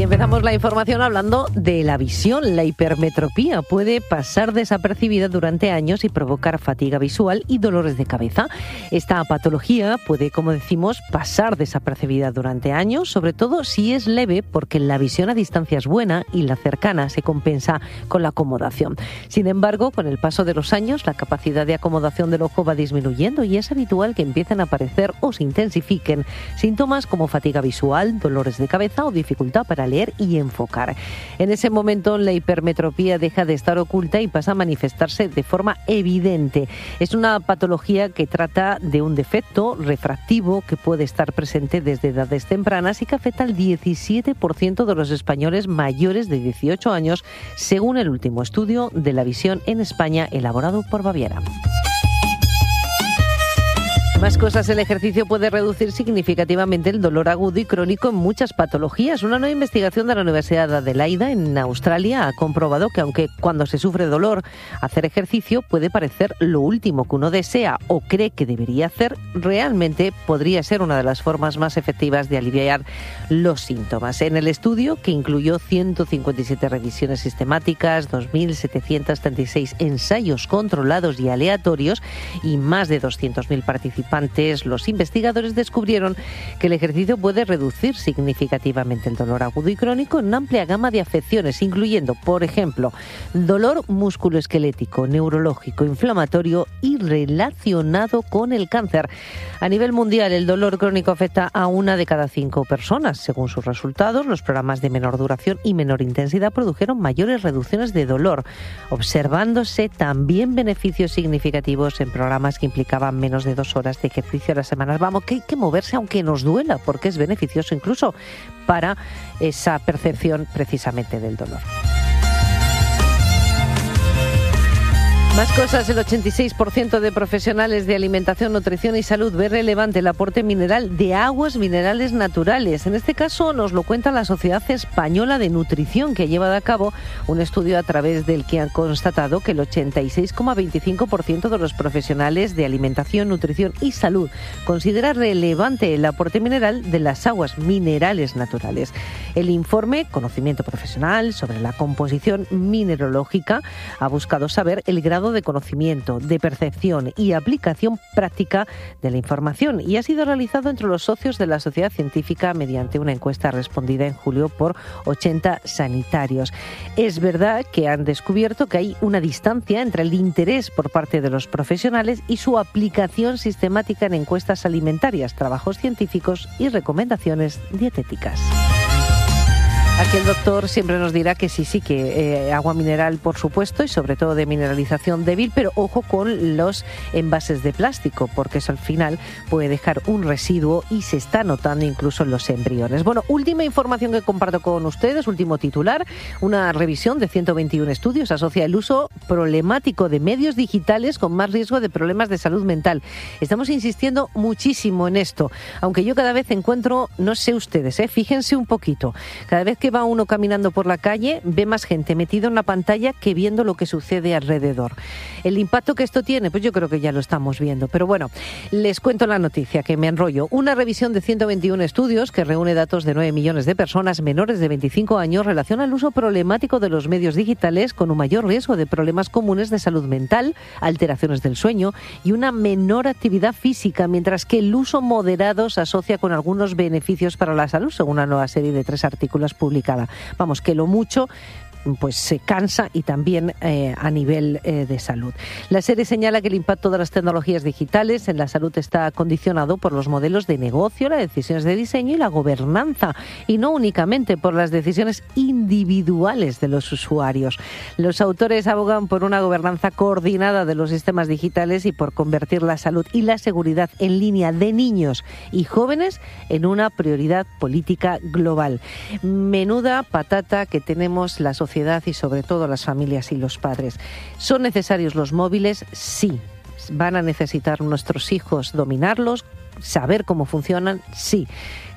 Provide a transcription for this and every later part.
Empezamos la información hablando de la visión. La hipermetropía puede pasar desapercibida durante años y provocar fatiga visual y dolores de cabeza. Esta patología puede, como decimos, pasar desapercibida durante años, sobre todo si es leve, porque la visión a distancia es buena y la cercana se compensa con la acomodación. Sin embargo, con el paso de los años, la capacidad de acomodación del ojo va disminuyendo y es habitual que empiecen a aparecer o se intensifiquen síntomas como fatiga visual, dolores de cabeza o dificultad para leer y enfocar. En ese momento, la hipermetropía deja de estar oculta y pasa a manifestarse de forma evidente. Es una patología que trata de un defecto refractivo que puede estar presente desde edades tempranas y que afecta al 17% de los españoles mayores de 18 años, según el último estudio de la visión en España elaborado por Baviera. Más cosas, el ejercicio puede reducir significativamente el dolor agudo y crónico en muchas patologías. Una nueva investigación de la Universidad de Adelaida, en Australia, ha comprobado que aunque cuando se sufre dolor, hacer ejercicio puede parecer lo último que uno desea o cree que debería hacer, realmente podría ser una de las formas más efectivas de aliviar los síntomas. En el estudio, que incluyó 157 revisiones sistemáticas, 2.736 ensayos controlados y aleatorios y más de 200.000 participantes, los investigadores descubrieron que el ejercicio puede reducir significativamente el dolor agudo y crónico en una amplia gama de afecciones, incluyendo, por ejemplo, dolor musculoesquelético, neurológico, inflamatorio y relacionado con el cáncer. A nivel mundial, el dolor crónico afecta a 1 de cada 5 personas. Según sus resultados, los programas de menor duración y menor intensidad produjeron mayores reducciones de dolor, observándose también beneficios significativos en programas que implicaban menos de 2 horas de ejercicio a la semana. Vamos, que hay que moverse aunque nos duela, porque es beneficioso incluso para esa percepción precisamente del dolor. Más cosas, el 86% de profesionales de alimentación, nutrición y salud ve relevante el aporte mineral de aguas minerales naturales. En este caso nos lo cuenta la Sociedad Española de Nutrición, que ha llevado a cabo un estudio a través del que han constatado que el 86,25% de los profesionales de alimentación, nutrición y salud considera relevante el aporte mineral de las aguas minerales naturales. El informe Conocimiento Profesional sobre la composición mineralógica ha buscado saber el grado de conocimiento, de percepción y aplicación práctica de la información y ha sido realizado entre los socios de la sociedad científica mediante una encuesta respondida en julio por 80 sanitarios. Es verdad que han descubierto que hay una distancia entre el interés por parte de los profesionales y su aplicación sistemática en encuestas alimentarias, trabajos científicos y recomendaciones dietéticas. Aquí el doctor siempre nos dirá que sí, que agua mineral, por supuesto, y sobre todo de mineralización débil, pero ojo con los envases de plástico, porque eso al final puede dejar un residuo y se está notando incluso en los embriones. Bueno, última información que comparto con ustedes, último titular, una revisión de 121 estudios asocia el uso problemático de medios digitales con más riesgo de problemas de salud mental. Estamos insistiendo muchísimo en esto, aunque yo cada vez encuentro, no sé ustedes, fíjense un poquito, cada vez que va uno caminando por la calle, ve más gente metida en una pantalla que viendo lo que sucede alrededor. El impacto que esto tiene, pues yo creo que ya lo estamos viendo. Pero bueno, les cuento la noticia, que me enrollo. Una revisión de 121 estudios que reúne datos de 9 millones de personas menores de 25 años relaciona el uso problemático de los medios digitales con un mayor riesgo de problemas comunes de salud mental, alteraciones del sueño y una menor actividad física, mientras que el uso moderado se asocia con algunos beneficios para la salud, según una nueva serie de 3 artículos publicados. Vamos, que lo mucho pues se cansa y también a nivel de salud. La serie señala que el impacto de las tecnologías digitales en la salud está condicionado por los modelos de negocio, las decisiones de diseño y la gobernanza, y no únicamente por las decisiones individuales de los usuarios. Los autores abogan por una gobernanza coordinada de los sistemas digitales y por convertir la salud y la seguridad en línea de niños y jóvenes en una prioridad política global. Menuda patata que tenemos la sociedad y sobre todo las familias y los padres. ¿Son necesarios los móviles? Sí. ¿Van a necesitar nuestros hijos dominarlos? ¿Saber cómo funcionan? Sí.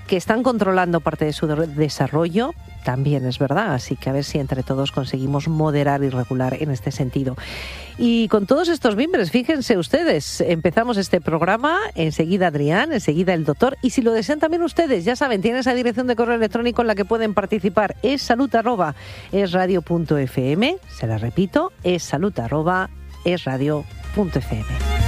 que están controlando parte de su desarrollo, también es verdad, así que a ver si entre todos conseguimos moderar y regular en este sentido. Y con todos estos mimbres, fíjense ustedes, empezamos este programa, enseguida Adrián, enseguida el doctor, y si lo desean también ustedes, ya saben, tienen esa dirección de correo electrónico en la que pueden participar, es salud@esradio.fm, se la repito, es salud@esradio.fm.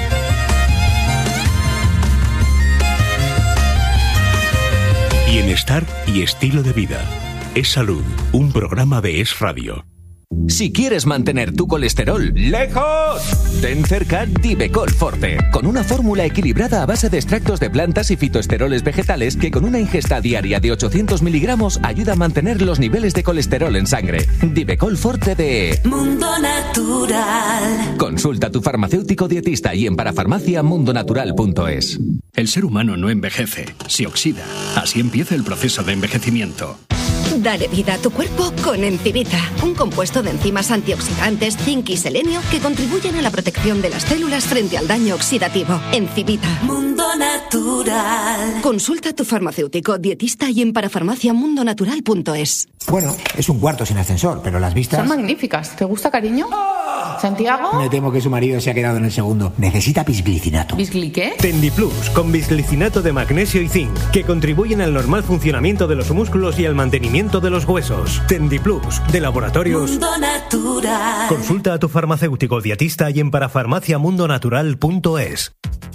Bienestar y estilo de vida. Es Salud, un programa de Es Radio. Si quieres mantener tu colesterol lejos, ten cerca Divecol Forte, con una fórmula equilibrada a base de extractos de plantas y fitoesteroles vegetales que con una ingesta diaria de 800 miligramos ayuda a mantener los niveles de colesterol en sangre. Divecol Forte de Mundo Natural. Consulta a tu farmacéutico dietista y en parafarmaciamundonatural.es. El ser humano no envejece, se oxida. Así empieza el proceso de envejecimiento. Dale vida a tu cuerpo con Encivita, un compuesto de enzimas antioxidantes, zinc y selenio que contribuyen a la protección de las células frente al daño oxidativo. Encivita. Mundo Natural. Consulta a tu farmacéutico dietista y en parafarmaciamundonatural.es. Bueno, es un cuarto sin ascensor, pero las vistas... Son magníficas. ¿Te gusta, cariño? ¿Santiago? Me temo que su marido se ha quedado en el segundo. Necesita bisglicinato. ¿Bisgli qué? Tendiplus, con bisglicinato de magnesio y zinc, que contribuyen al normal funcionamiento de los músculos y al mantenimiento de los huesos. Tendiplus, de Laboratorios Mundo Natural. Consulta a tu farmacéutico dietista y en parafarmaciamundonatural.es.